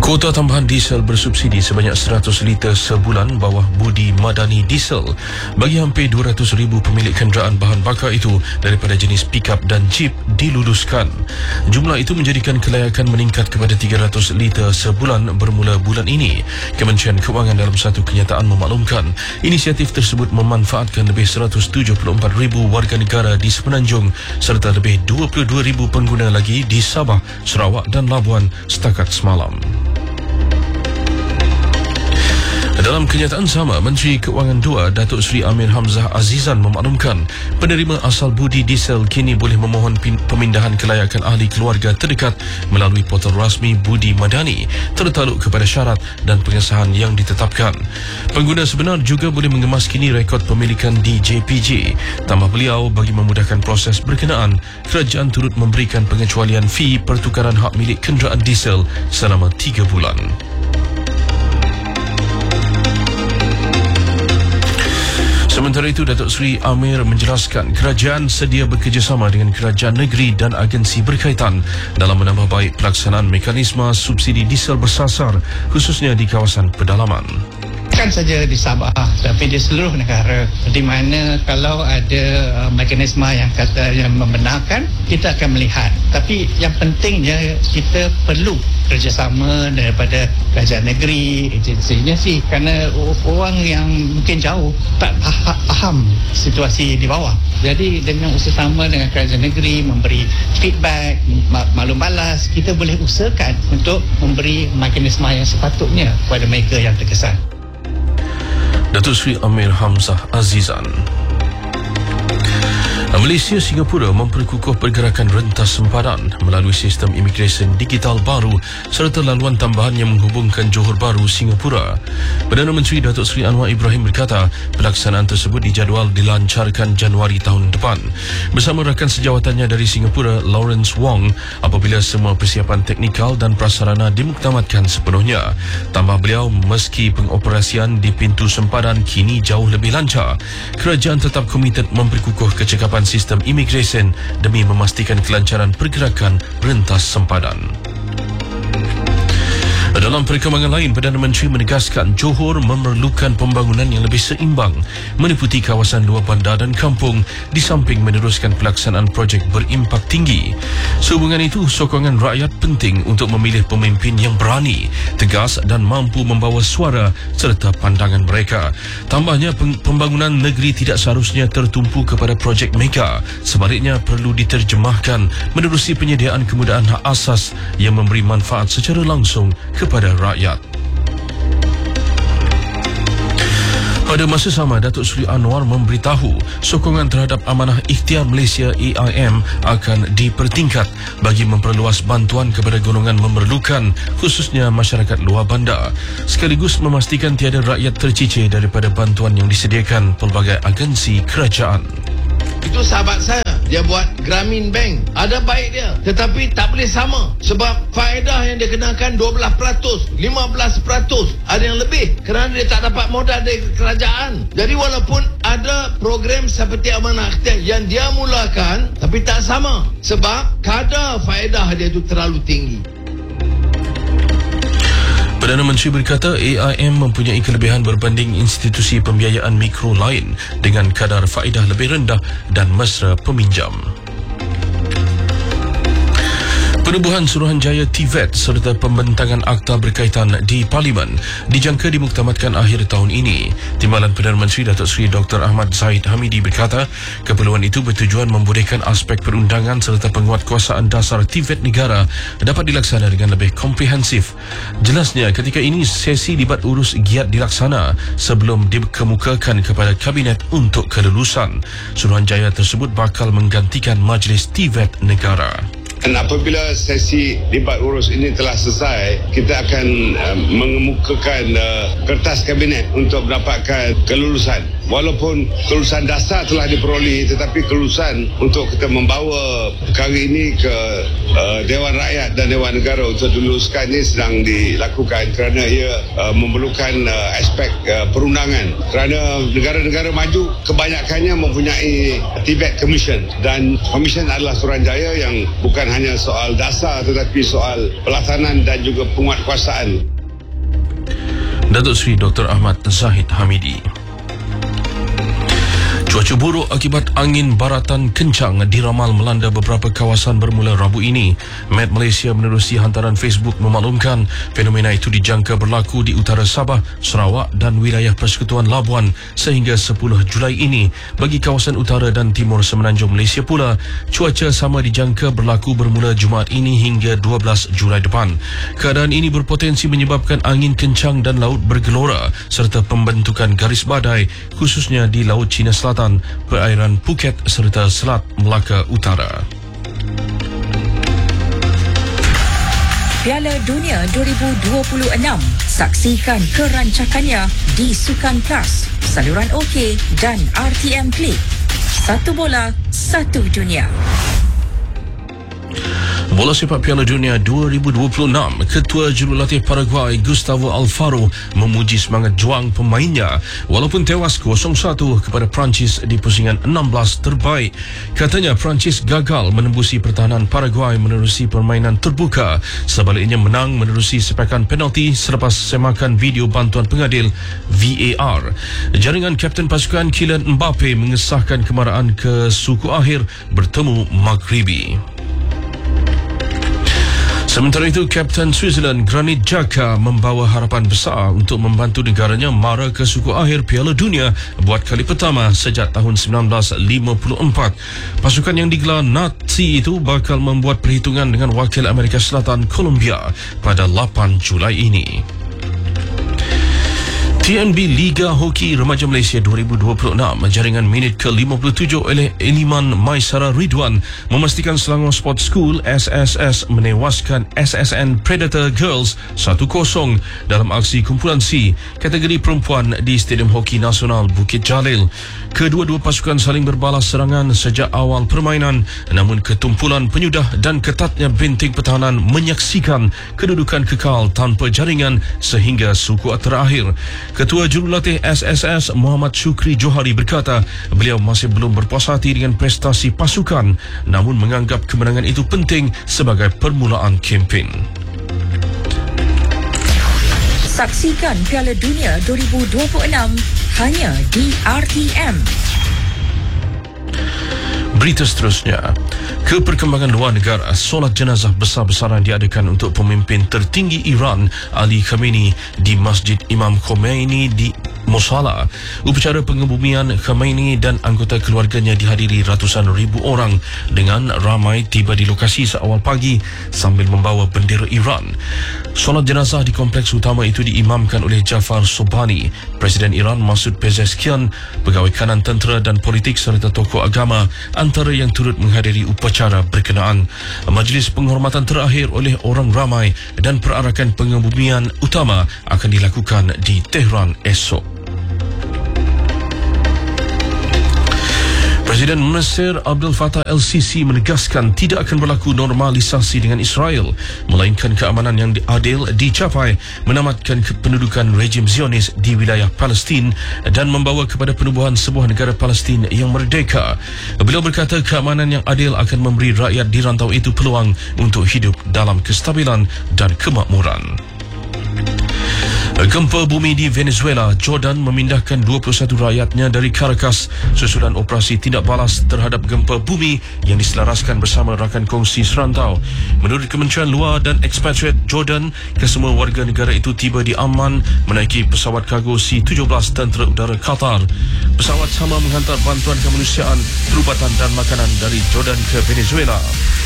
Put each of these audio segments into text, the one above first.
Kuota tambahan diesel bersubsidi sebanyak 100 liter sebulan bawah Budi Madani Diesel bagi hampir 200,000 pemilik kenderaan bahan bakar itu daripada jenis pick-up dan jeep diluluskan. Jumlah itu menjadikan kelayakan meningkat kepada 300 liter sebulan bermula bulan ini. Kementerian Kewangan dalam satu kenyataan memaklumkan inisiatif tersebut memanfaatkan lebih 174,000 warga negara di Semenanjung serta lebih 22,000 pengguna lagi di Sabah, Sarawak dan Labuan setakat semalam. Dalam kenyataan sama, Menteri Kewangan II, Datuk Seri Amir Hamzah Azizan memaklumkan penerima asal budi diesel kini boleh memohon pemindahan kelayakan ahli keluarga terdekat melalui portal rasmi Budi Madani tertaluk kepada syarat dan pengesahan yang ditetapkan. Pengguna sebenar juga boleh mengemas kini rekod pemilikan di JPJ. Tambah beliau, bagi memudahkan proses berkenaan, kerajaan turut memberikan pengecualian fee pertukaran hak milik kenderaan diesel selama 3 bulan. Sementara itu, Datuk Seri Amir menjelaskan kerajaan sedia bekerjasama dengan kerajaan negeri dan agensi berkaitan dalam menambah baik pelaksanaan mekanisme subsidi diesel bersasar khususnya di kawasan pedalaman. Bukan saja di Sabah tapi di seluruh negara, di mana kalau ada mekanisme yang membenarkan, kita akan melihat. Tapi yang pentingnya kita perlu kerjasama daripada kerajaan negeri, agensi, kerana orang yang mungkin jauh tak faham situasi di bawah. Jadi dengan usaha dengan kerajaan negeri memberi feedback, maklum balas, kita boleh usahakan untuk memberi mekanisme yang sepatutnya kepada mereka yang terkesan. Datuk Seri Amir Hamzah Azizan. Malaysia Singapura memperkukuh pergerakan rentas sempadan melalui sistem imigresen digital baru serta laluan tambahan yang menghubungkan Johor Bahru, Singapura. Perdana Menteri Datuk Seri Anwar Ibrahim berkata pelaksanaan tersebut dijadual dilancarkan Januari tahun depan bersama rakan sejawatannya dari Singapura, Lawrence Wong, apabila semua persiapan teknikal dan prasarana dimuktamadkan sepenuhnya. Tambah beliau, meski pengoperasian di pintu sempadan kini jauh lebih lancar, kerajaan tetap komited memperkukuh kecekapan sistem imigresen demi memastikan kelancaran pergerakan rentas sempadan. Dalam perkembangan lain, Perdana Menteri menegaskan Johor memerlukan pembangunan yang lebih seimbang meliputi kawasan luar bandar dan kampung di samping meneruskan pelaksanaan projek berimpak tinggi. Sehubungan itu, sokongan rakyat penting untuk memilih pemimpin yang berani, tegas dan mampu membawa suara serta pandangan mereka. Tambahnya, pembangunan negeri tidak seharusnya tertumpu kepada projek mega. Sebaliknya, perlu diterjemahkan menerusi penyediaan kemudahan hak asas yang memberi manfaat secara langsung kepada rakyat. Pada masa sama, Datuk Seri Anwar memberitahu sokongan terhadap amanah ikhtiar Malaysia AIM akan dipertingkat bagi memperluas bantuan kepada golongan memerlukan, khususnya masyarakat luar bandar, sekaligus memastikan tiada rakyat tercicir daripada bantuan yang disediakan pelbagai agensi kerajaan. Itu sahabat saya, dia buat Grameen Bank, ada baik dia, tetapi tak boleh sama sebab faedah yang dia kenakan 12%, 15%, ada yang lebih kerana dia tak dapat modal dari kerajaan. Jadi walaupun ada program seperti amanah ikhtiar yang dia mulakan, tapi tak sama sebab kadar faedah dia itu terlalu tinggi. Perdana Menteri berkata AIM mempunyai kelebihan berbanding institusi pembiayaan mikro lain dengan kadar faedah lebih rendah dan mesra peminjam. Penubuhan Suruhanjaya TVET serta pembentangan akta berkaitan di Parlimen dijangka dimuktamadkan akhir tahun ini. Timbalan Perdana Menteri Datuk Seri Dr. Ahmad Zahid Hamidi berkata keperluan itu bertujuan membolehkan aspek perundangan serta penguatkuasaan dasar TVET negara dapat dilaksana dengan lebih komprehensif. Jelasnya, ketika ini sesi libat urus giat dilaksana sebelum dikemukakan kepada Kabinet untuk kelulusan. Suruhanjaya tersebut bakal menggantikan Majlis TVET negara. Dan apabila sesi libat urus ini telah selesai, kita akan mengemukakan kertas kabinet untuk mendapatkan kelulusan. Walaupun kelulusan dasar telah diperoleh, tetapi kelulusan untuk kita membawa perkara ini ke Dewan Rakyat dan Dewan Negara untuk diluluskan ini sedang dilakukan kerana ia memerlukan aspek perundangan. Kerana negara-negara maju kebanyakannya mempunyai Tibet Commission, dan Commission adalah Suruhanjaya yang bukan bukan hanya soal dasar tetapi soal pelaksanaan dan juga penguatkuasaan. Datuk Seri Dr. Ahmad Zahid Hamidi. Cuaca buruk akibat angin baratan kencang diramal melanda beberapa kawasan bermula Rabu ini. Met Malaysia menerusi hantaran Facebook memaklumkan fenomena itu dijangka berlaku di utara Sabah, Sarawak dan wilayah Persekutuan Labuan sehingga 10 Julai ini. Bagi kawasan utara dan timur semenanjung Malaysia pula, cuaca sama dijangka berlaku bermula Jumaat ini hingga 12 Julai depan. Keadaan ini berpotensi menyebabkan angin kencang dan laut bergelora serta pembentukan garis badai khususnya di Laut Cina Selatan, perairan Phuket serta Selat Melaka Utara. Piala Dunia 2026. Saksikan kerancakannya di Sukan Plus, saluran OK dan RTM Klik. Satu bola, satu dunia. Bola sepak Piala Dunia 2026, Ketua Jurulatih Paraguay Gustavo Alfaro memuji semangat juang pemainnya walaupun tewas 0-1 kepada Perancis di pusingan 16 terbaik. Katanya Perancis gagal menembusi pertahanan Paraguay menerusi permainan terbuka, sebaliknya menang menerusi sepakan penalti selepas semakan video bantuan pengadil VAR. Jaringan Kapten pasukan Kylian Mbappe mengesahkan kemarahan ke suku akhir bertemu Maghribi. Sementara itu, Kapten Switzerland Granit Xhaka membawa harapan besar untuk membantu negaranya mara ke suku akhir Piala Dunia buat kali pertama sejak tahun 1954. Pasukan yang digelar Nazi itu bakal membuat perhitungan dengan wakil Amerika Selatan Colombia pada 8 Julai ini. TNB Liga Hoki Remaja Malaysia 2026, jaringan minit ke-57 oleh Eliman Maisara Ridwan memastikan Selangor Sports School SSS menewaskan SSN Predator Girls 1-0 dalam aksi kumpulan C kategori perempuan di Stadium Hoki Nasional Bukit Jalil. Kedua-dua pasukan saling berbalas serangan sejak awal permainan, namun ketumpulan penyudah dan ketatnya benteng pertahanan menyaksikan kedudukan kekal tanpa jaringan sehingga suku terakhir. Ketua Jurulatih SSS Muhammad Syukri Johari berkata beliau masih belum berpuas hati dengan prestasi pasukan, namun menganggap kemenangan itu penting sebagai permulaan kempen. Saksikan Piala Dunia 2026 hanya di RTM. Berita seterusnya, keperkembangan luar negara, solat jenazah besar-besaran diadakan untuk pemimpin tertinggi Iran Ali Khamenei di Masjid Imam Khomeini di Mosala. Upacara pengebumian Khamenei dan anggota keluarganya dihadiri ratusan ribu orang dengan ramai tiba di lokasi seawal pagi sambil membawa bendera Iran. Solat jenazah di kompleks utama itu diimamkan oleh Jafar Sobhani, Presiden Iran Masoud Pezeshkian, pegawai kanan tentera dan politik serta tokoh agama antara yang turut menghadiri upacara berkenaan. Majlis penghormatan terakhir oleh orang ramai dan perarakan pengebumian utama akan dilakukan di Tehran esok. Presiden Mesir Abdel Fattah El-Sisi menegaskan tidak akan berlaku normalisasi dengan Israel, melainkan keamanan yang adil dicapai, menamatkan kependudukan rejim Zionis di wilayah Palestin dan membawa kepada penubuhan sebuah negara Palestin yang merdeka. Beliau berkata keamanan yang adil akan memberi rakyat di rantau itu peluang untuk hidup dalam kestabilan dan kemakmuran. Gempa bumi di Venezuela, Jordan memindahkan 21 rakyatnya dari Caracas susulan operasi tindak balas terhadap gempa bumi yang diselaraskan bersama rakan kongsi serantau. Menurut Kementerian Luar dan Expatriate Jordan, kesemua warga negara itu tiba di Amman menaiki pesawat kargo C-17 Tentera Udara Qatar. Pesawat sama menghantar bantuan kemanusiaan, perubatan dan makanan dari Jordan ke Venezuela.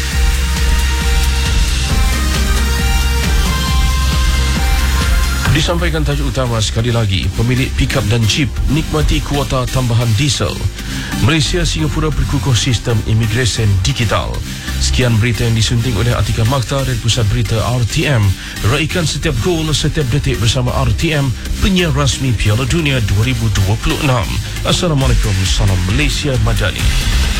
Disampaikan tajuk utama sekali lagi, pemilik pikap dan jeep nikmati kuota tambahan diesel. Malaysia Singapura berkukuh sistem imigresen digital. Sekian berita yang disunting oleh Atika Makta dari Pusat Berita RTM. Raikan setiap gol, setiap detik bersama RTM, penyiar rasmi Piala Dunia 2026. Assalamualaikum, salam Malaysia Madani.